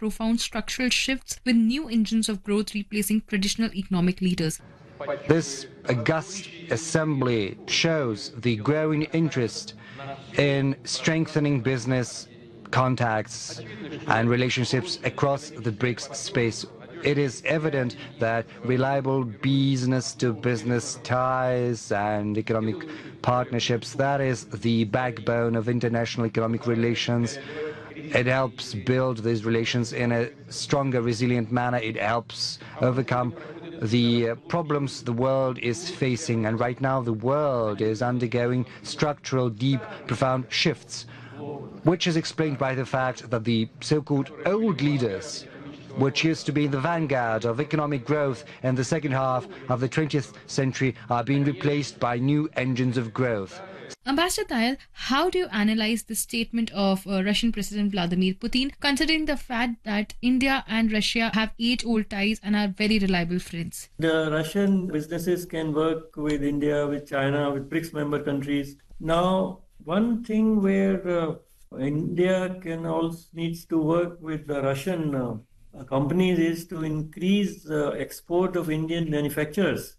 profound structural shifts with new engines of growth replacing traditional economic leaders. This august assembly shows the growing interest in strengthening business contacts and relationships across the BRICS space. It is evident that reliable business-to-business ties and economic partnerships, that is the backbone of international economic relations. It helps build these relations in a stronger, resilient manner. It helps overcome the problems the world is facing. And right now the world is undergoing structural, deep, profound shifts, which is explained by the fact that the so-called old leaders, which used to be in the vanguard of economic growth in the second half of the 20th century, are being replaced by new engines of growth. Ambassador Tayal, how do you analyze the statement of Russian President Vladimir Putin, considering the fact that India and Russia have age-old ties and are very reliable friends? The Russian businesses can work with India, with China, with BRICS member countries. Now, one thing where India can also needs to work with the Russian companies is to increase the export of Indian manufacturers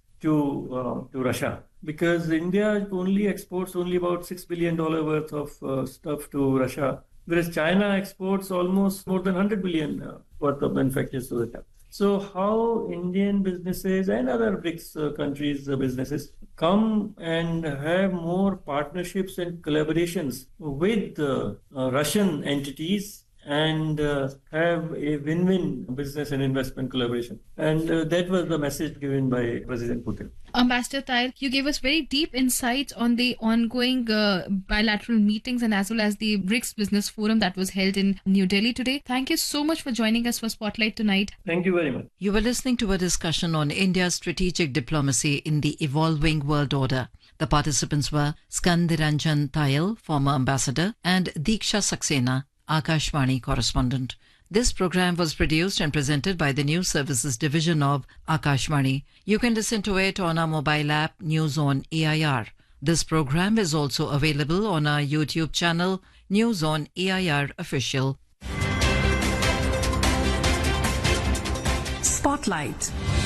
to Russia, because India only exports only about $6 billion worth of stuff to Russia, whereas China exports almost more than 100 billion worth of manufacturers to Russia. So how Indian businesses and other BRICS countries' businesses come and have more partnerships and collaborations with Russian entities and have a win-win business and investment collaboration. And that was the message given by President Putin. Ambassador Tayal, you gave us very deep insights on the ongoing bilateral meetings and as well as the BRICS Business Forum that was held in New Delhi today. Thank you so much for joining us for Spotlight tonight. Thank you very much. You were listening to a discussion on India's strategic diplomacy in the evolving world order. The participants were Skandiranjan Tayal, former ambassador, and Diksha Saxena, Akashvani correspondent. This program was produced and presented by the News Services Division of Akashvani. You can listen to it on our mobile app News on AIR. This program is also available on our YouTube channel News on AIR Official. Spotlight.